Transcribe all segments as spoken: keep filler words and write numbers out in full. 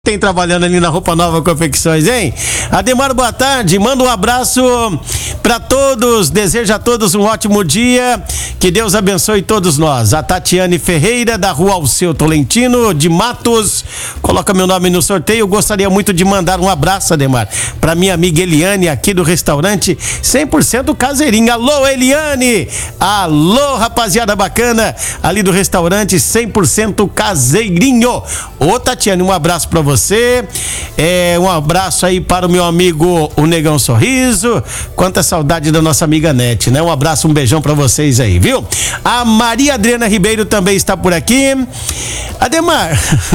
Tem trabalhando ali na Roupa Nova Confecções, hein? Ademar, boa tarde, manda um abraço para todos, desejo a todos um ótimo dia, que Deus abençoe todos nós. A Tatiane Ferreira, da Rua Alceu Tolentino, de Matos, coloca meu nome no sorteio. Eu gostaria muito de mandar um abraço, Ademar, para minha amiga Eliane, aqui do restaurante cem por cento caseirinho. Alô, Eliane! Alô, rapaziada bacana, ali do restaurante cem por cento caseirinho. Ô, Tatiane, um abraço para você. Você, é, um abraço aí para o meu amigo o Negão Sorriso, quanta saudade da nossa amiga Nete, né? Um abraço, um beijão para vocês aí, viu? A Maria Adriana Ribeiro também está por aqui. Ademar.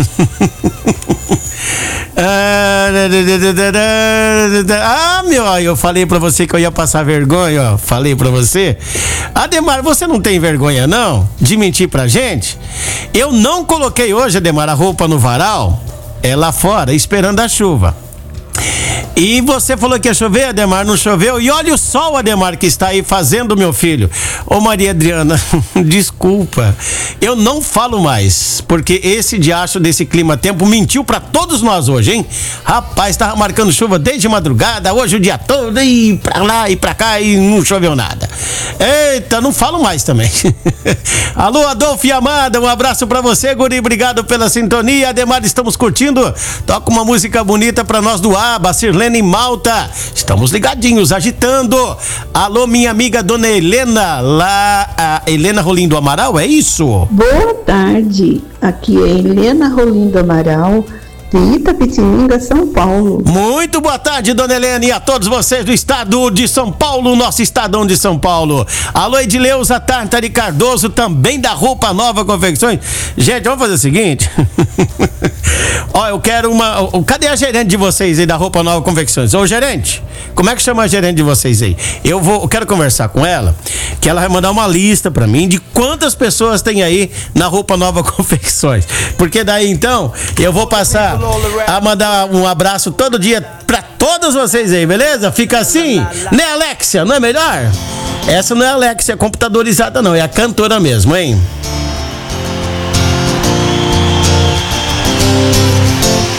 Ah, meu, eu falei pra você que eu ia passar vergonha, ó. Falei pra você. Ademar, você não tem vergonha, não? De mentir pra gente? Eu não coloquei hoje, Ademar, a roupa no varal. É lá fora, esperando a chuva. E você falou que ia chover, Ademar, não choveu. E olha o sol, Ademar, que está aí fazendo, meu filho. Ô, Maria Adriana, desculpa, eu não falo mais, porque esse diacho desse clima-tempo mentiu pra todos nós hoje, hein? Rapaz, tava marcando chuva desde madrugada, hoje o dia todo, e pra lá e pra cá, e não choveu nada. Eita, não falo mais também. Alô, Adolfo e Amada, um abraço pra você, guri, obrigado pela sintonia. Ademar, estamos curtindo, toca uma música bonita pra nós do Aba, Sirlene em Malta, estamos ligadinhos, agitando. Alô, minha amiga Dona Helena, lá, a Helena Rolindo Amaral, é isso? Boa tarde, aqui é Helena Rolindo Amaral, de Itapetininga, São Paulo. Muito boa tarde, Dona Helena, e a todos vocês do estado de São Paulo, nosso estadão de São Paulo. Alô, Edileuza Tartari Cardoso, também da Roupa Nova Confecções. Gente, vamos fazer o seguinte. Ó, eu quero uma... Cadê a gerente de vocês aí da Roupa Nova Confecções? Ô, gerente, como é que chama a gerente de vocês aí? Eu vou, eu quero conversar com ela, que ela vai mandar uma lista pra mim de quantas pessoas tem aí na Roupa Nova Confecções. Porque daí, então, eu vou passar a mandar um abraço todo dia pra todos vocês aí, beleza? Fica assim, né, Alexia? Não é melhor? Essa não é a Alexia computadorizada, não, é a cantora mesmo, hein?